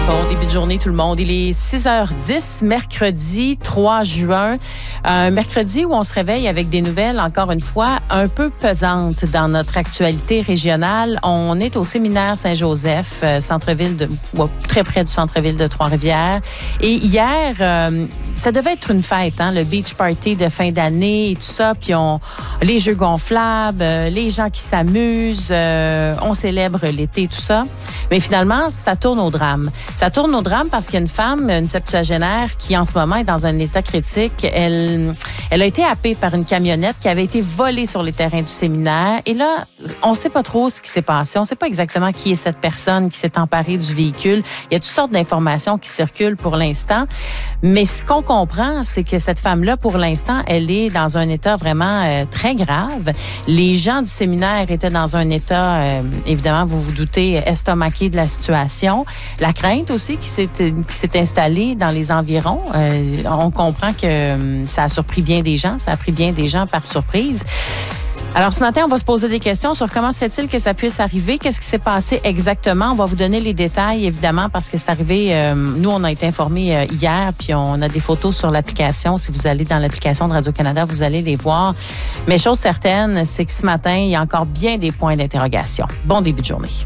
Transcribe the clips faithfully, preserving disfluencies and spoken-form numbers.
Bon début de journée tout le monde. Il est six heures dix, mercredi trois juin. Un mercredi où on se réveille avec des nouvelles, encore une fois, un peu pesantes dans notre actualité régionale. On est au séminaire Saint-Joseph, euh, centre-ville de, ouais, très près du centre-ville de Trois-Rivières. Et hier, euh, ça devait être une fête, hein, le beach party de fin d'année et tout ça. Puis on, les jeux gonflables, euh, les gens qui s'amusent, euh, on célèbre l'été, tout ça. Mais finalement, ça tourne au drame. Ça tourne au drame parce qu'il y a une femme, une septuagénaire, qui en ce moment est dans un état critique. Elle, elle a été happée par une camionnette qui avait été volée sur les terrains du séminaire. Et là, on ne sait pas trop ce qui s'est passé. On ne sait pas exactement qui est cette personne qui s'est emparée du véhicule. Il y a toutes sortes d'informations qui circulent pour l'instant. Mais ce qu'on comprend, c'est que cette femme-là, pour l'instant, elle est dans un état vraiment euh, très grave. Les gens du séminaire étaient dans un état, euh, évidemment, vous vous doutez, estomaqué de la situation. La crainte aussi qui s'est, qui s'est installée dans les environs. Euh, on comprend que euh, ça a surpris bien des gens, ça a pris bien des gens par surprise. Alors, ce matin, on va se poser des questions sur comment se fait-il que ça puisse arriver, qu'est-ce qui s'est passé exactement. On va vous donner les détails, évidemment, parce que c'est arrivé, euh, nous, on a été informés euh, hier, puis on a des photos sur l'application. Si vous allez dans l'application de Radio-Canada, vous allez les voir. Mais chose certaine, c'est que ce matin, il y a encore bien des points d'interrogation. Bon début de journée.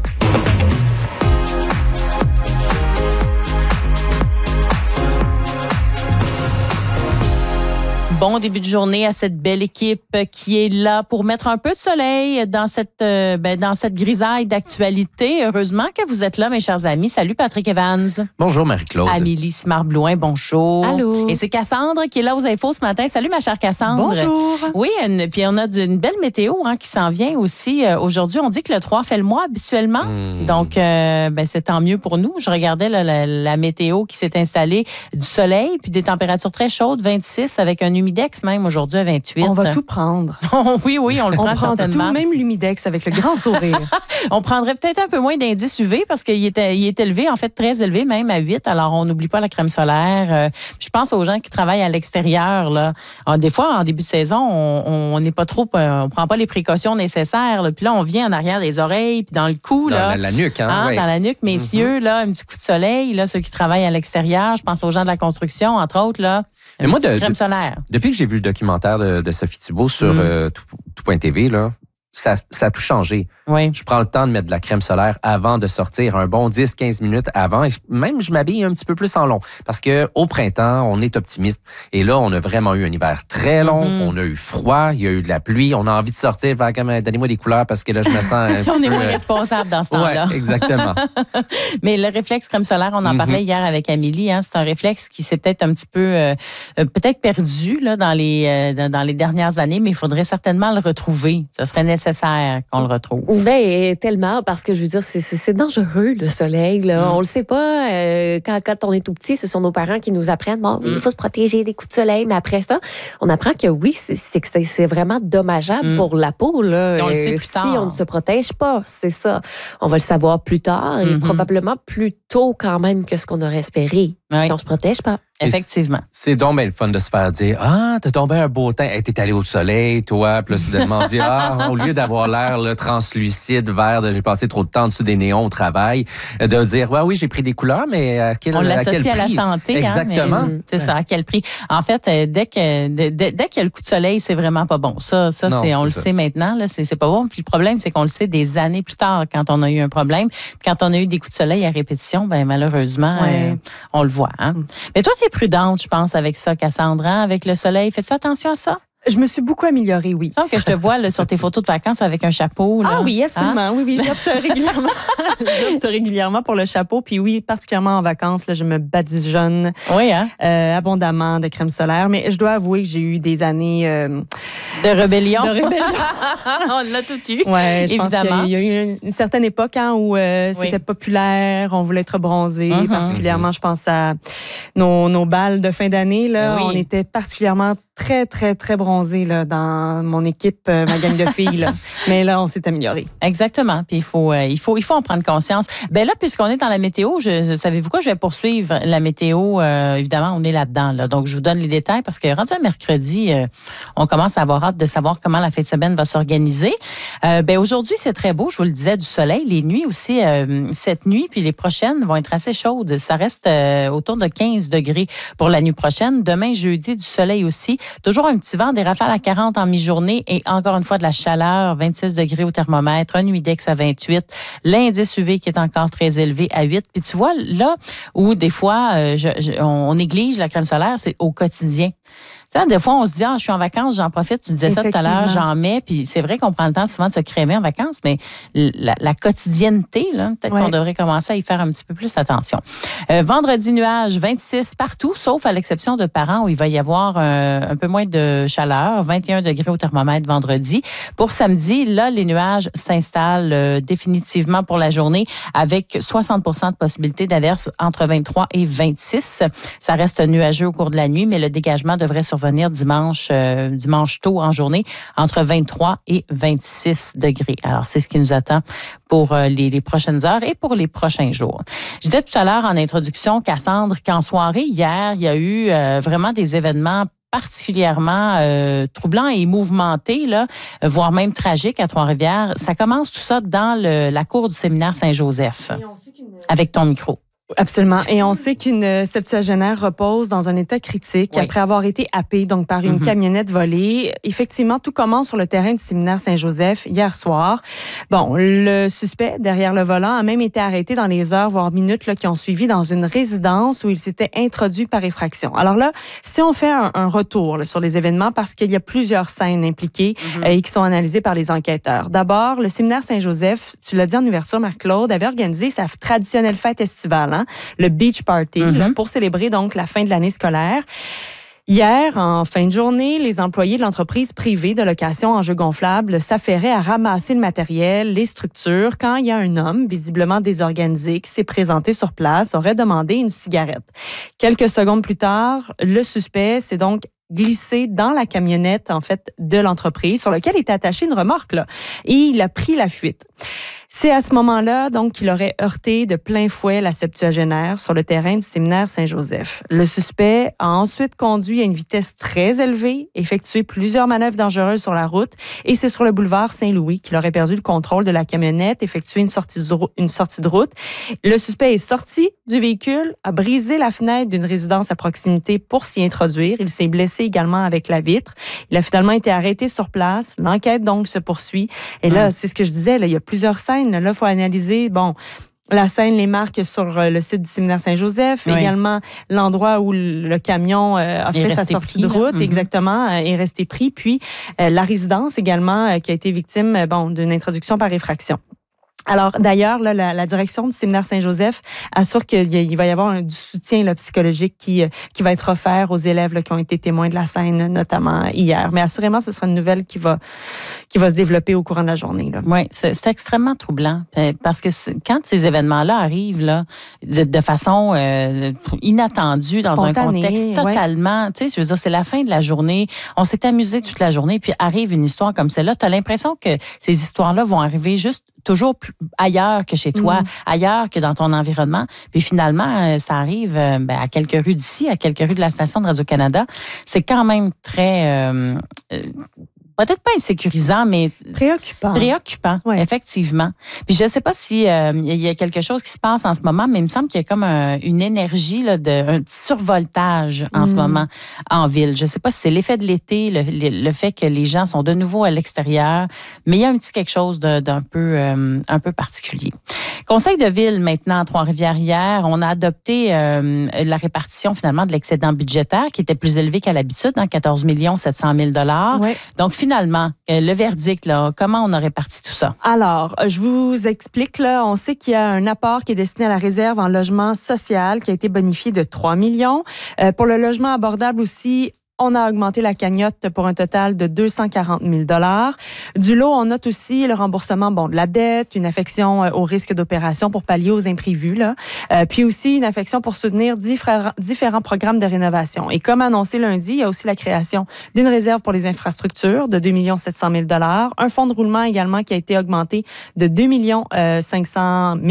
Bon début de journée à cette belle équipe qui est là pour mettre un peu de soleil dans cette, euh, ben, dans cette grisaille d'actualité. Heureusement que vous êtes là, mes chers amis. Salut Patrick Evans. Bonjour Marie-Claude. Amélie Simard-Blouin, bonjour. Allô. Et c'est Cassandre qui est là aux infos ce matin. Salut ma chère Cassandre. Bonjour. Oui, une, puis on a une belle météo hein, qui s'en vient aussi. Euh, aujourd'hui, on dit que le trois fait le mois habituellement. Mmh. Donc, euh, ben, c'est tant mieux pour nous. Je regardais là, la, la météo qui s'est installée, du soleil, puis des températures très chaudes, vingt-six avec un humidex même aujourd'hui à vingt-huit. On va tout prendre. oui, oui, on le on prend prend certainement. tout, même l'humidex avec le grand sourire. On prendrait peut-être un peu moins d'indice U V parce qu'il est, il est élevé, en fait très élevé, même à huit. Alors, on n'oublie pas la crème solaire. Euh, je pense aux gens qui travaillent à l'extérieur. Là. Alors, des fois, en début de saison, on n'est pas trop, on prend pas les précautions nécessaires. Là. Puis là, on vient en arrière des oreilles, puis dans le cou. Dans là, la, la nuque, hein? hein ouais. Dans la nuque, messieurs, mm-hmm. là, un petit coup de soleil. Là, ceux qui travaillent à l'extérieur, je pense aux gens de la construction, entre autres, là. Mais moi, de, crème solaire. De, depuis que j'ai vu le documentaire de, de Sophie Thibault sur mm. euh, tout, tout.tv, là, ça, ça a tout changé. Oui. Je prends le temps de mettre de la crème solaire avant de sortir, un bon dix à quinze minutes avant. Et même, je m'habille un petit peu plus en long. Parce qu'au printemps, on est optimiste. Et là, on a vraiment eu un hiver très long. Mm-hmm. On a eu froid, il y a eu de la pluie. On a envie de sortir, faire comme, donnez-moi des couleurs parce que là, je me sens un petit on peu... est moins responsable dans ce temps-là. Oui, exactement. Mais le réflexe crème solaire, on en mm-hmm. parlait hier avec Amélie. Hein, c'est un réflexe qui s'est peut-être un petit peu, euh, peut-être perdu là, dans, les, euh, dans, dans les dernières années, mais il faudrait certainement le retrouver. Ça serait nécessaire qu'on le retrouve. Ben, tellement, parce que je veux dire, c'est, c'est, c'est dangereux, le soleil. Là. Mm. On le sait pas. Euh, quand, quand on est tout petit, ce sont nos parents qui nous apprennent, bon, mm. il faut se protéger des coups de soleil. Mais après ça, on apprend que oui, c'est, c'est, c'est, c'est vraiment dommageable mm. pour la peau. Là. On le sait plus si tard. on ne se protège pas, c'est ça. On va le savoir plus tard mm-hmm. et probablement plus tôt quand même que ce qu'on aurait espéré. Oui. Si on ne se protège pas. Effectivement. C'est, c'est donc bien le fun de se faire dire « Ah, t'as tombé un beau teint. Hey, t'es allé au soleil, toi. » Puis là, soudainement, on se dit « Ah, au lieu d'avoir l'air là, translucide, vert, de, j'ai passé trop de temps en dessous des néons au travail, de dire ouais, « Oui, j'ai pris des couleurs, mais à quel, on à quel prix? » On l'associe à la santé. Exactement. Hein, mais, c'est ça, à quel prix? En fait, dès, que, dès, dès qu'il y a le coup de soleil, c'est vraiment pas bon. Ça, ça non, c'est, on c'est le ça. sait maintenant. Là, c'est, c'est pas bon. Puis le problème, c'est qu'on le sait des années plus tard quand on a eu un problème. Puis quand on a eu des coups de soleil à répétition, ben malheureusement, ouais. euh, on le voit. Hein? Mais toi, t'es prudente, je pense, avec ça, Cassandra, avec le soleil. Fais-tu attention à ça? Je me suis beaucoup améliorée, oui. Il semble que je te vois là, sur tes photos de vacances avec un chapeau. Là. Ah oui, absolument. Hein? Oui, oui, j'opte régulièrement. j'opte régulièrement pour le chapeau. Puis oui, particulièrement en vacances, là, je me badigeonne oui, hein? euh, abondamment de crème solaire. Mais je dois avouer que j'ai eu des années... Euh, de rébellion. De rébellion. On l'a tout eu, ouais, je évidemment. Pense qu'il y a eu une, une certaine époque hein, où euh, c'était oui. populaire, on voulait être bronzé. Mm-hmm. Particulièrement, je pense à nos, nos balles de fin d'année. Là, oui. On était particulièrement très, très, très bronzé là, dans mon équipe, euh, ma gang de filles. Là. Mais là, on s'est amélioré. Exactement. Puis il faut, euh, il faut, il faut en prendre conscience. Ben là, puisqu'on est dans la météo, je, je, savez-vous quoi? Je vais poursuivre la météo. Euh, évidemment, on est là-dedans. Là. Donc, je vous donne les détails parce que rendu à mercredi, euh, on commence à avoir hâte de savoir comment la fin de semaine va s'organiser. Euh, ben aujourd'hui, c'est très beau. Je vous le disais, du soleil. Les nuits aussi, euh, cette nuit, puis les prochaines vont être assez chaudes. Ça reste euh, autour de quinze degrés pour la nuit prochaine. Demain, jeudi, du soleil aussi. Toujours un petit vent, des rafales à quarante en mi-journée et encore une fois de la chaleur, vingt-six degrés au thermomètre, un humidex à vingt-huit, l'indice U V qui est encore très élevé à huit. Puis tu vois, là où des fois euh, je, je, on néglige la crème solaire, c'est au quotidien. Tu sais, des fois, on se dit, ah, je suis en vacances, j'en profite. Tu disais ça tout à l'heure, j'en mets. Puis c'est vrai qu'on prend le temps souvent de se crémer en vacances, mais la, la quotidienneté, là, peut-être ouais. qu'on devrait commencer à y faire un petit peu plus attention. Euh, vendredi, nuages, vingt-six partout, sauf à l'exception de Parent où il va y avoir un, un peu moins de chaleur, vingt et un degrés au thermomètre vendredi. Pour samedi, là, les nuages s'installent euh, définitivement pour la journée avec soixante pour cent de possibilité d'averses entre vingt-trois et vingt-six. Ça reste nuageux au cours de la nuit, mais le dégagement devrait survenir dimanche, euh, dimanche tôt en journée entre vingt-trois et vingt-six degrés. Alors, c'est ce qui nous attend pour euh, les, les prochaines heures et pour les prochains jours. Je disais tout à l'heure en introduction, Cassandre, qu'en soirée, hier, il y a eu euh, vraiment des événements particulièrement euh, troublants et mouvementés, là, voire même tragiques à Trois-Rivières. Ça commence tout ça dans le, la cour du séminaire Saint-Joseph, avec ton micro. Absolument. Et on sait qu'une septuagénaire repose dans un état critique oui. après avoir été happée donc par une mm-hmm. camionnette volée. Effectivement, tout commence sur le terrain du séminaire Saint-Joseph hier soir. Bon, le suspect derrière le volant a même été arrêté dans les heures, voire minutes là, qui ont suivi dans une résidence où il s'était introduit par effraction. Alors là, si on fait un, un retour là, sur les événements, parce qu'il y a plusieurs scènes impliquées mm-hmm. euh, et qui sont analysées par les enquêteurs. D'abord, le séminaire Saint-Joseph, tu l'as dit en ouverture, Marc-Claude, avait organisé sa traditionnelle fête estivale, hein, le Beach Party, mm-hmm. là, pour célébrer donc la fin de l'année scolaire. Hier, en fin de journée, les employés de l'entreprise privée de location en jeux gonflables s'affairaient à ramasser le matériel, les structures, quand il y a un homme visiblement désorganisé qui s'est présenté sur place, aurait demandé une cigarette. Quelques secondes plus tard, le suspect s'est donc glissé dans la camionnette, en fait, de l'entreprise, sur laquelle était attachée une remorque, là, et il a pris la fuite. C'est à ce moment-là, donc, qu'il aurait heurté de plein fouet la septuagénaire sur le terrain du séminaire Saint-Joseph. Le suspect a ensuite conduit à une vitesse très élevée, effectué plusieurs manœuvres dangereuses sur la route, et c'est sur le boulevard Saint-Louis qu'il aurait perdu le contrôle de la camionnette, effectué une sortie de, une sortie de route. Le suspect est sorti du véhicule, a brisé la fenêtre d'une résidence à proximité pour s'y introduire. Il s'est blessé également avec la vitre. Il a finalement été arrêté sur place. L'enquête, donc, se poursuit. Et là, mmh. c'est ce que je disais, là, il y a plusieurs scènes. Là, il faut analyser, bon, la scène, les marques sur le site du séminaire Saint-Joseph, oui. également l'endroit où le camion euh, a fait sa sortie pris, de route, mm-hmm. exactement, euh, est resté pris. Puis, euh, la résidence également, euh, qui a été victime, euh, bon, d'une introduction par effraction. Alors, d'ailleurs, là, la, la direction du séminaire Saint-Joseph assure qu'il y a, il va y avoir un, du soutien là, psychologique qui, qui va être offert aux élèves là, qui ont été témoins de la scène, notamment hier. Mais assurément, ce sera une nouvelle qui va, qui va se développer au courant de la journée. Là. Oui, c'est, c'est extrêmement troublant parce que quand ces événements-là arrivent là, de, de façon euh, inattendue, dans un contexte totalement... Ouais. Tu sais, je veux dire, c'est la fin de la journée. On s'est amusé toute la journée, puis arrive une histoire comme celle-là. Tu as l'impression que ces histoires-là vont arriver juste toujours plus ailleurs que chez toi, mmh. ailleurs que dans ton environnement. Puis finalement, ça arrive ben, à quelques rues d'ici, à quelques rues de la station de Radio-Canada. C'est quand même très... Euh, peut-être pas insécurisant, mais... Préoccupant. Préoccupant, ouais. effectivement. Puis je ne sais pas si euh, il y a quelque chose qui se passe en ce moment, mais il me semble qu'il y a comme un, une énergie, là, de, un petit survoltage en mm. ce moment en ville. Je ne sais pas si c'est l'effet de l'été, le, le, le fait que les gens sont de nouveau à l'extérieur, mais il y a un petit quelque chose de, d'un peu, euh, un peu particulier. Conseil de ville, maintenant, à Trois-Rivières, hier, on a adopté euh, la répartition, finalement, de l'excédent budgétaire qui était plus élevé qu'à l'habitude, hein, quatorze millions sept cent mille dollars. Ouais. Donc, finalement, le verdict, là, comment on a réparti tout ça? Alors, je vous explique. Là, on sait qu'il y a un apport qui est destiné à la réserve en logement social qui a été bonifié de trois millions. Euh, pour le logement abordable aussi, on a augmenté la cagnotte pour un total de deux cent quarante mille dollars. Du lot, on note aussi le remboursement bon, de la dette, une affection au risque d'opération pour pallier aux imprévus, là, euh, puis aussi une affection pour soutenir différents, différents programmes de rénovation. Et comme annoncé lundi, il y a aussi la création d'une réserve pour les infrastructures de deux millions sept cent mille dollars, un fonds de roulement également qui a été augmenté de deux millions cinq cent mille